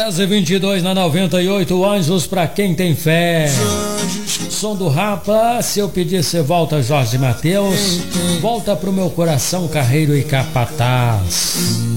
10h22 na 98, Anjos pra quem tem fé. Som do Rapa, se eu pedir você volta, Jorge Mateus. Volta pro meu coração, Carreiro e Capataz.